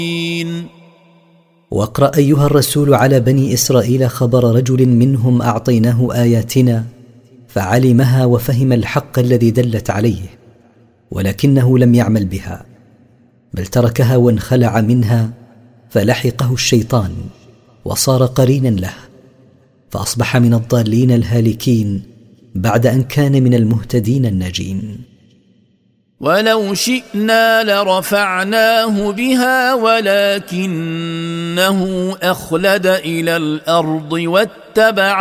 واقرأ أيها الرسول على بني إسرائيل خبر رجل منهم أعطيناه آياتنا فعلمها وفهم الحق الذي دلت عليه، ولكنه لم يعمل بها بل تركها وانخلع منها، فلحقه الشيطان وصار قرينا له، فأصبح من الضالين الهالكين بعد أن كان من المهتدين الناجين. ولو شئنا لرفعناه بها ولكنه أخلد إلى الأرض واتبع